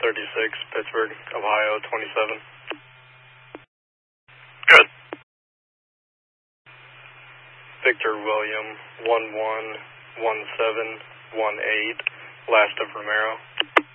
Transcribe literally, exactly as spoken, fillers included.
thirty-six, Pittsburgh, Ohio, twenty-seven. Good. Victor William, one one one seven one eight, last of Romero.